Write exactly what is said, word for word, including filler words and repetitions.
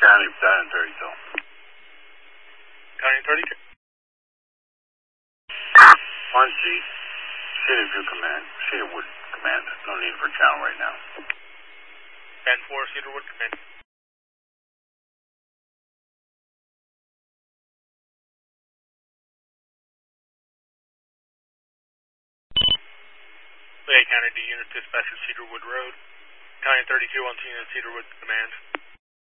County, Battalion thirty-two. Battalion thirty-two. one C, Cedar View Command, Cedarwood Command. No need for channel right now. ten four, Cedarwood Command. Lehigh County to Unit Dispatch at Cedarwood Road. Battalion thirty-two on scene at Cedarwood Command.